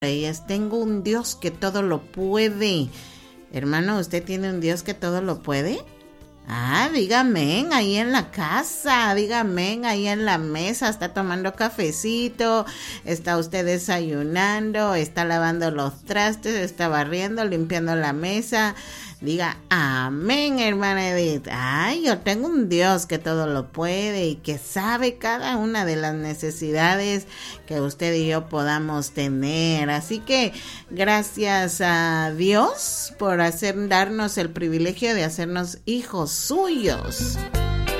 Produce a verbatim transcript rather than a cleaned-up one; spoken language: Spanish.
Reyes, tengo un Dios que todo lo puede. Hermano, ¿usted tiene un Dios que todo lo puede? Ah, dígame, ahí en la casa, dígame, ahí en la mesa, está tomando cafecito, está usted desayunando, está lavando los trastes, está barriendo, limpiando la mesa. Diga, amén, hermana Edith. Ay, yo tengo un Dios que todo lo puede y que sabe cada una de las necesidades que usted y yo podamos tener. Así que gracias a Dios por hacer, darnos el privilegio de hacernos hijos suyos.